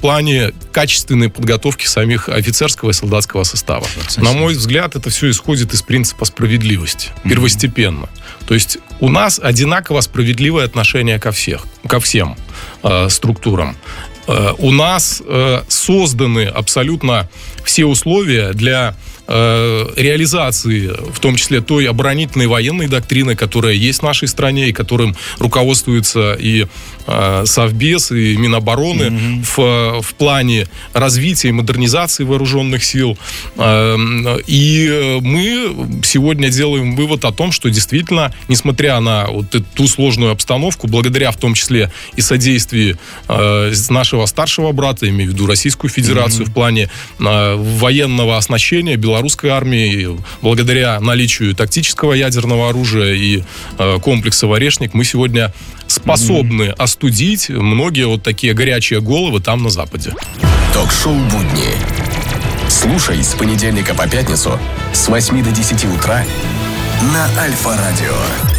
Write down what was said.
плане качественной подготовки самих офицерского и солдатского состава. На мой взгляд, это все исходит из принципа справедливости, первостепенно. То есть у нас одинаково справедливое отношение ко всем структурам. У нас созданы абсолютно все условия для реализации, в том числе той оборонительной военной доктрины, которая есть в нашей стране и которым руководствуется и Совбез, и Минобороны в плане развития и модернизации вооруженных сил. И мы сегодня делаем вывод о том, что действительно, несмотря на вот ту сложную обстановку, благодаря в том числе и содействию нашего старшего брата, имею в виду Российскую Федерацию, в плане военного оснащения белорусской армии, благодаря наличию тактического ядерного оружия и комплекса «Орешник», мы сегодня способны остудить многие вот такие горячие головы там на Западе. Ток-шоу «Будни». Слушай с понедельника по пятницу с 8 до 10 утра на Альфа-радио.